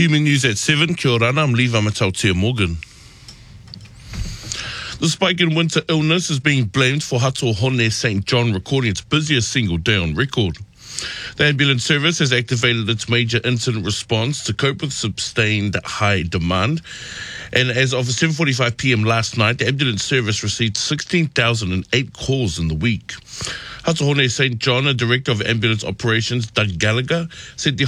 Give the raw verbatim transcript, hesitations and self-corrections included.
Female News at seven. Kia ora, I'm Levi Matautia Morgan. The spike in winter illness is being blamed for Hatohone Saint John recording its busiest single day on record. The ambulance service has activated its major incident response to cope with sustained high demand. And as of seven forty-five p.m. last night, the ambulance service received sixteen thousand eight calls in the week. Hatohone Saint John, a director of ambulance operations, Doug Gallagher, said the